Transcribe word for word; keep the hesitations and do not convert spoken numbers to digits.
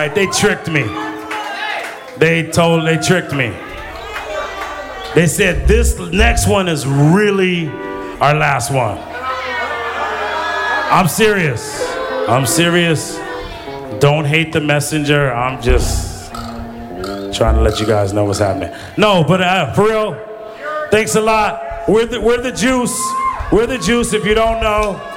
right, they tricked me. They told, they tricked me. They said this next one is really our last one. I'm serious. I'm serious. Don't hate the messenger. I'm just trying to let you guys know what's happening. No, but uh, for real, thanks a lot. We're the, we're the juice. We're the juice if you don't know.